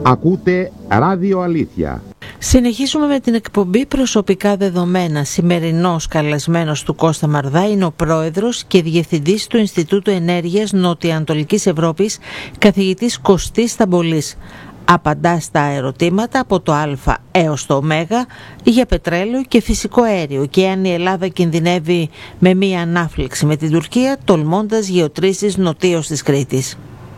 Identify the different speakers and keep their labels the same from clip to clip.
Speaker 1: Ακούτε Ράδιο Αλήθεια.
Speaker 2: Συνεχίζουμε με την εκπομπή Προσωπικά Δεδομένα. Σημερινός καλεσμένος του Κώστα Μαρδά είναι ο πρόεδρος και διευθυντής του Ινστιτούτου Ενέργειας Νοτιοανατολικής Ευρώπης, καθηγητής Κωστής Σταμπολής. Απαντά στα ερωτήματα από το Α έως το Ω για πετρέλαιο και φυσικό αέριο και αν η Ελλάδα κινδυνεύει με μία ανάφλεξη με την Τουρκία, τολμώντας γεωτρήσεις νοτίως της Κρήτης.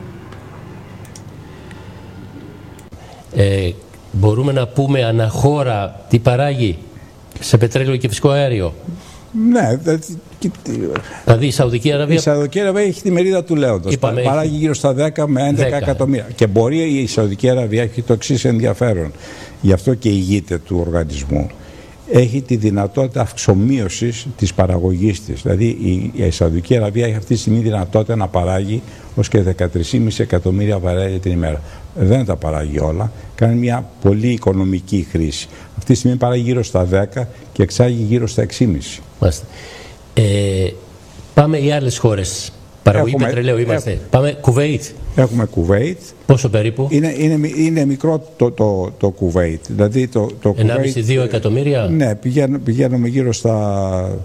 Speaker 3: Μπορούμε να πούμε αναχώρα τι σε πετρέλαιο και φυσικό αέριο?
Speaker 4: Ναι.
Speaker 3: Δηλαδή η Σαουδική Αραβία.
Speaker 4: Η Σαουδική Αραβία έχει τη μερίδα του λέοντος. Παράγει γύρω στα 10 με 11 εκατομμύρια. Και μπορεί η Σαουδική Αραβία, έχει το εξής ενδιαφέρον, γι' αυτό και ηγείται του οργανισμού. Έχει τη δυνατότητα αυξομοίωσης της παραγωγής της. Δηλαδή η Σαουδική Αραβία έχει αυτή τη στιγμή δυνατότητα να παράγει ως και 13,5 εκατομμύρια βαρέλια την ημέρα. Δεν τα παράγει όλα. Κάνει μια πολύ οικονομική χρήση. Αυτή τη στιγμή παράγει γύρω στα 10 και εξάγει γύρω στα 6,5.
Speaker 3: Πάμε οι άλλες χώρες. Παραγωγή πετρελαίου είμαστε. Πάμε Κουβέιτ.
Speaker 4: Έχουμε Κουβέιτ.
Speaker 3: Πόσο περίπου?
Speaker 4: Είναι μικρό το Κουβέιτ. Δηλαδή το
Speaker 3: 1,5-2 εκατομμύρια.
Speaker 4: Ναι, πηγαίνουμε γύρω στα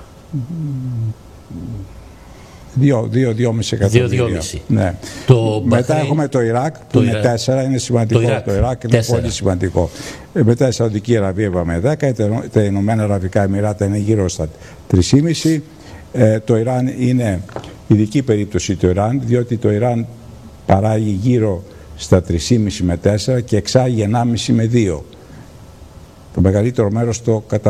Speaker 4: 2,5 εκατομμύρια.
Speaker 3: 2,5.
Speaker 4: Ναι. Μετά έχουμε το Ιράκ που είναι 4, είναι σημαντικό. Το Ιράκ είναι 4. Πολύ σημαντικό. Μετά η Σαουδική Αραβία είπαμε 10, τα Ηνωμένα Αραβικά Εμιράτα είναι γύρω στα 3,5. Το Ιράν είναι ειδική περίπτωση το Ιράν, διότι το Ιράν παράγει γύρω στα 3,5 με 4 και εξάγει 1,5 με 2. Το μεγαλύτερο μέρος το